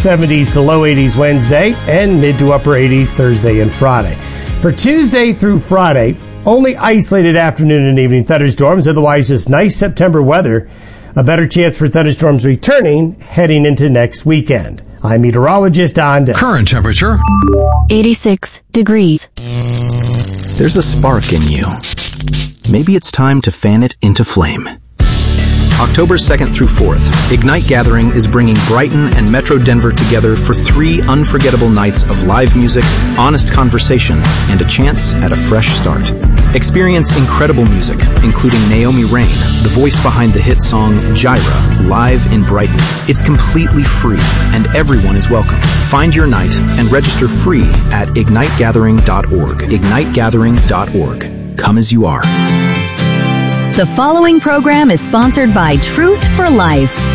70s to low 80s Wednesday, and mid to upper 80s Thursday and Friday. For Tuesday through Friday, only isolated afternoon and evening thunderstorms, otherwise just nice September weather. A better chance for thunderstorms returning heading into next weekend. I'm meteorologist Don Day. Current temperature 86 degrees. There's a spark in you. Maybe it's time to fan it into flame. October 2nd through 4th, Ignite Gathering is bringing Brighton and Metro Denver together for 3 unforgettable nights of live music, honest conversation, and a chance at a fresh start. Experience incredible music, including Naomi Rain, the voice behind the hit song Gyra, live in Brighton. It's completely free, and everyone is welcome. Find your night and register free at ignitegathering.org. ignitegathering.org. Come as you are. The following program is sponsored by Truth for Life.